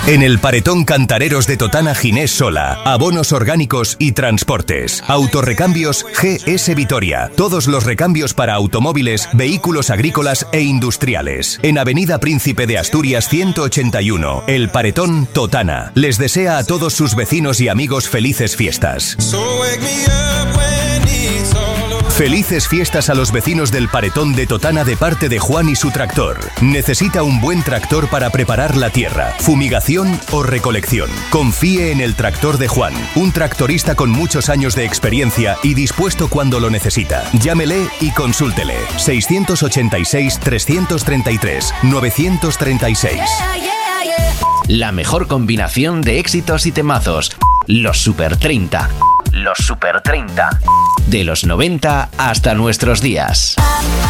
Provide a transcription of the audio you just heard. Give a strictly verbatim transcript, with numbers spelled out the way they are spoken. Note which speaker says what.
Speaker 1: En el Paretón Cantareros de Totana Ginés Sola, abonos orgánicos y transportes. Autorrecambios G S Vitoria. Todos los recambios para automóviles, vehículos agrícolas e industriales. En Avenida Príncipe de Asturias ciento ochenta y uno, El Paretón Totana. Les desea a todos sus vecinos y amigos felices fiestas. Felices fiestas a los vecinos del Paretón de Totana de parte de Juan y su tractor. Necesita un buen tractor para preparar la tierra, fumigación o recolección. Confíe en el tractor de Juan, un tractorista con muchos años de experiencia y dispuesto cuando lo necesita. Llámele y consúltele. seiscientos ochenta y seis, trescientos treinta y tres, novecientos treinta y seis.
Speaker 2: La mejor combinación de éxitos y temazos. Los Super treinta. Los Super treinta. De los noventa hasta nuestros días.